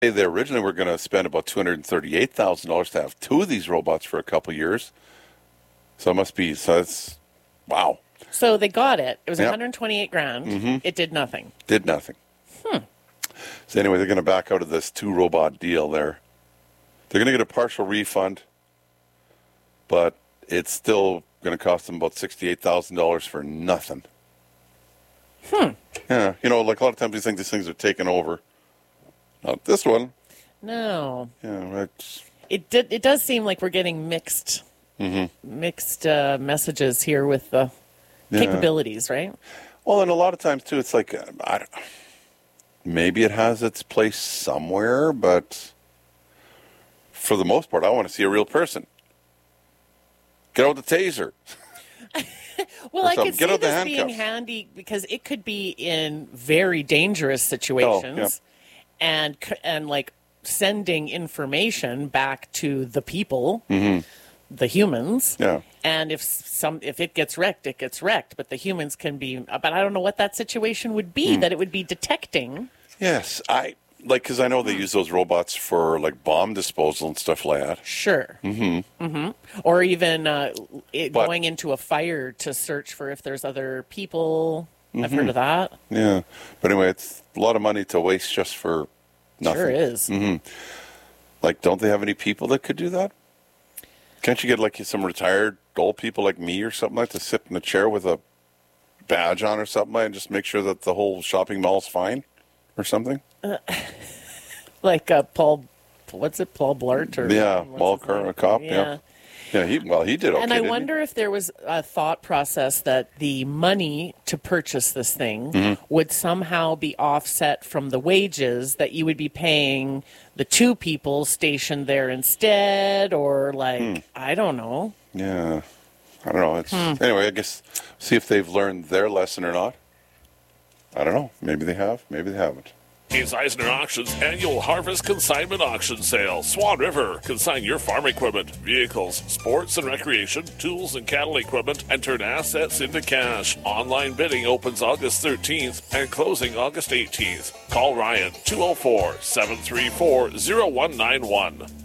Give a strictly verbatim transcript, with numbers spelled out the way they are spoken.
They originally were going to spend about two hundred thirty-eight thousand dollars to have two of these robots for a couple years. So it must be, so it's, wow. So they got it. It was Yep. one hundred twenty-eight grand. Mm-hmm. It did nothing. Did nothing. Hmm. So anyway, they're going to back out of this two robot deal there. They're going to get a partial refund, but it's still going to cost them about sixty-eight thousand dollars for nothing. Hmm. Yeah, you know, like a lot of times you think these things are taken over. Not this one. No. Yeah, right. It did. It does seem like we're getting mixed, Mm-hmm. mixed uh, messages here with the Yeah. capabilities, right? Well, and a lot of times too, it's like uh, I don't, maybe it has its place somewhere, but for the most part, I want to see a real person. Get out the taser. Well, Or I something. could Get see out the this being handcuffs. handy because it could be in very dangerous situations, Oh, yeah. and c- and like sending information back to the people, Mm-hmm. the humans. Yeah. And if some if it gets wrecked, it gets wrecked. But the humans can be. But I don't know what that situation would be. Hmm. That it would be detecting. Yes, I like because I know they use those robots for like bomb disposal and stuff like that. Sure. Mm-hmm. Mm-hmm. Or even uh, it, But- going into a fire to search for if there's other people. I've Mm-hmm. heard of that. Yeah, but anyway, it's a lot of money to waste just for nothing. Sure is. Mm-hmm. Like, don't they have any people that could do that? Can't you get like some retired old people like me or something like to sit in a chair with a badge on or something like, and just make sure that the whole shopping mall's fine or something? Uh, like uh, Paul, what's it, Paul Blart? Or Yeah, what's Paul his name? Kerr, cop. Yeah, yeah. He well, he did okay. And I didn't he? wonder if there was a thought process that the money to purchase this thing Mm-hmm. would somehow be offset from the wages that you would be paying the two people stationed there instead, or like, Hmm. I don't know. Yeah, I don't know. It's Hmm. anyway. I guess see if they've learned their lesson or not. I don't know. Maybe they have. Maybe they haven't. It's Eisner Auctions annual Harvest Consignment Auction Sale. Swan River. Consign your farm equipment, vehicles, sports and recreation, tools and cattle equipment, and turn assets into cash. Online bidding opens August thirteenth and closing August eighteenth. Call Ryan two oh four, seven three four, oh one nine one.